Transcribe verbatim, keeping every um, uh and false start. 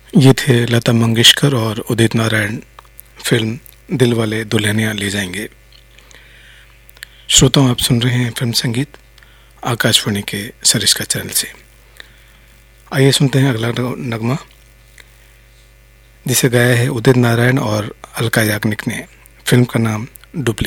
ये थे लता मंगेशकर और उदित नारायण, फिल्म दिल वाले दुल्हनिया ले जाएंगे। श्रोताओं, आप सुन रहे हैं फिल्म संगीत आकाशवाणी के सरिस्का चैनल से। आइए सुनते हैं अगला नगमा, जिसे गाया है उदित नारायण और अलका याग्निक ने। फिल्म का नाम डुप्लीकेट।